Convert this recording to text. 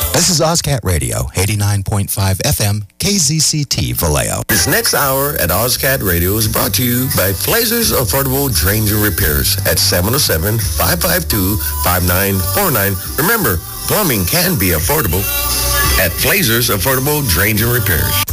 This is OzCat Radio, 89.5 FM, KZCT, Vallejo. This next hour at OzCat Radio is brought to you by Flazer's Affordable Drains and Repairs at 707-552-5949. Remember, plumbing can be affordable at Flazer's Affordable Drains and Repairs.